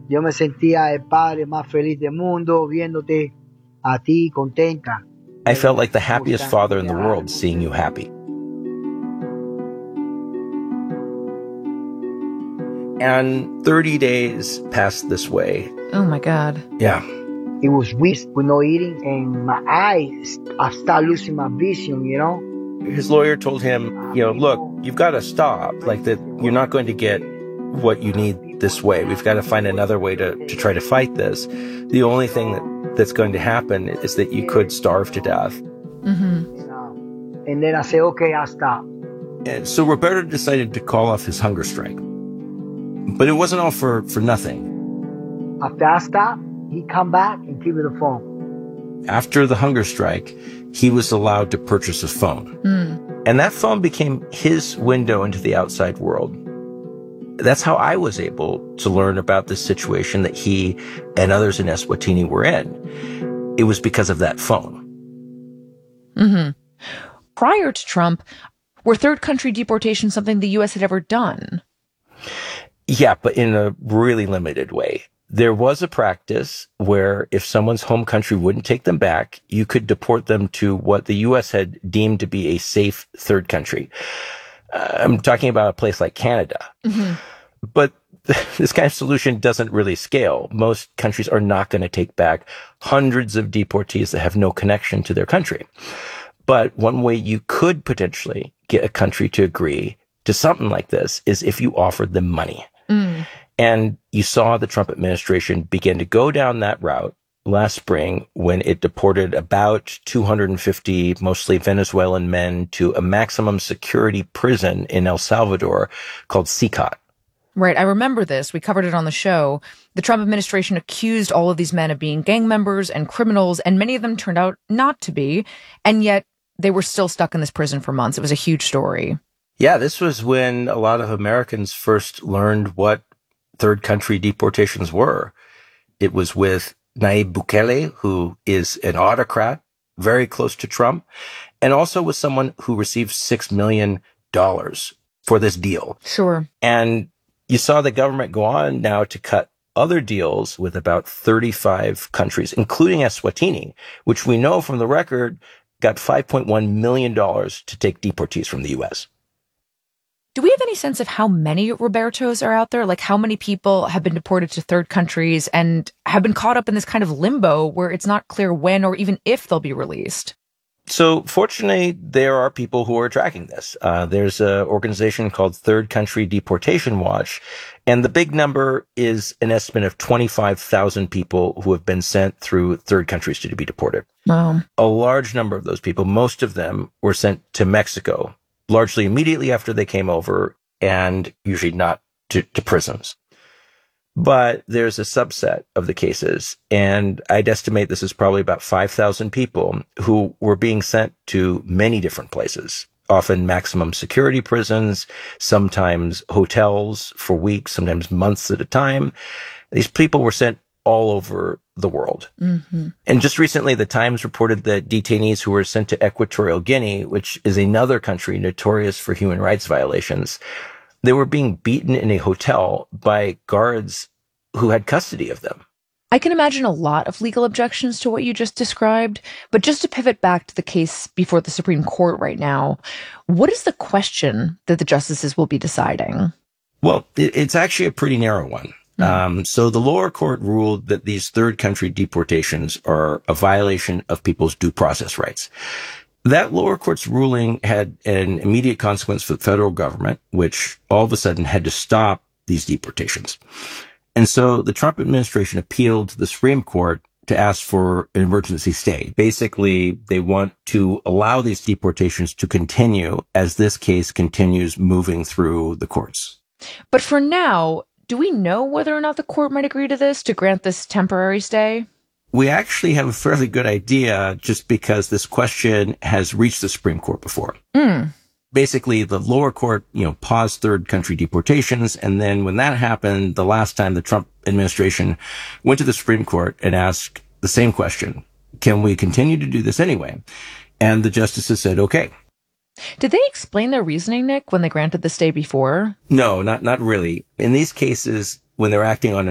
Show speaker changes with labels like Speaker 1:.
Speaker 1: Yo me sentía el padre más feliz del mundo viéndote a ti contenta.
Speaker 2: I felt like the happiest father in the world seeing you happy. And 30 days passed this way.
Speaker 3: Oh, my God.
Speaker 2: Yeah.
Speaker 1: It was weird with no eating, and my eyes, I started losing my vision, you know?
Speaker 2: His lawyer told him, look, you've got to stop. Like that, you're not going to get what you need this way. We've got to find another way to try to fight this. The only thing that's going to happen is that you could starve to death.
Speaker 1: Mm-hmm. And then I said, okay, I'll stop.
Speaker 2: And so Roberto decided to call off his hunger strike. But it wasn't all for nothing.
Speaker 1: After I stopped, he come back and give me the phone.
Speaker 2: After the hunger strike, he was allowed to purchase a phone. And that phone became his window into the outside world. That's how I was able to learn about this situation that he and others in Eswatini were in. It was because of that phone.
Speaker 3: Mm-hmm. Prior to Trump, were third country deportations something the U.S. had ever done?
Speaker 2: Yeah, but in a really limited way. There was a practice where if someone's home country wouldn't take them back, you could deport them to what the U.S. had deemed to be a safe third country. I'm talking about a place like Canada. Mm-hmm. But this kind of solution doesn't really scale. Most countries are not going to take back hundreds of deportees that have no connection to their country. But one way you could potentially get a country to agree to something like this is if you offered them money. And you saw the Trump administration begin to go down that route last spring when it deported about 250 mostly Venezuelan men to a maximum security prison in El Salvador called CICOT.
Speaker 3: Right. I remember this. We covered it on the show. The Trump administration accused all of these men of being gang members and criminals, and many of them turned out not to be. And yet they were still stuck in this prison for months. It was a huge story.
Speaker 2: Yeah, this was when a lot of Americans first learned what third country deportations were. It was with Nayib Bukele, who is an autocrat, very close to Trump, and also with someone who received $6 million for this deal.
Speaker 3: Sure.
Speaker 2: And you saw the government go on now to cut other deals with about 35 countries, including Eswatini, which we know from the record got $5.1 million to take deportees from the U.S.
Speaker 3: Do we have any sense of how many Robertos are out there? Like how many people have been deported to third countries and have been caught up in this kind of limbo where it's not clear when or even if they'll be released?
Speaker 2: So fortunately, there are people who are tracking this. There's an organization called Third Country Deportation Watch, and the big number is an estimate of 25,000 people who have been sent through third countries to be deported.
Speaker 3: Wow.
Speaker 2: A large number of those people, most of them were sent to Mexico, largely immediately after they came over, and usually not to prisons. But there's a subset of the cases, and I'd estimate this is probably about 5,000 people who were being sent to many different places, often maximum security prisons, sometimes hotels for weeks, sometimes months at a time. These people were sent all over the world. Mm-hmm. And just recently, the Times reported that detainees who were sent to Equatorial Guinea, which is another country notorious for human rights violations, they were being beaten in a hotel by guards who had custody of them.
Speaker 3: I can imagine a lot of legal objections to what you just described, but just to pivot back to the case before the Supreme Court right now, what is the question that the justices will be deciding?
Speaker 2: Well, it's actually a pretty narrow one. So the lower court ruled that these third country deportations are a violation of people's due process rights. That lower court's ruling had an immediate consequence for the federal government, which all of a sudden had to stop these deportations. And so the Trump administration appealed to the Supreme Court to ask for an emergency stay. Basically, they want to allow these deportations to continue as this case continues moving through the courts.
Speaker 3: But for now, do we know whether or not the court might agree to this, to grant this temporary stay?
Speaker 2: We actually have a fairly good idea just because this question has reached the Supreme Court before. Basically, the lower court, paused third country deportations. And then when that happened, the last time the Trump administration went to the Supreme Court and asked the same question, can we continue to do this anyway? And the justices said, okay.
Speaker 3: Did they explain their reasoning, Nick, when they granted the stay before?
Speaker 2: No, not really. In these cases, when they're acting on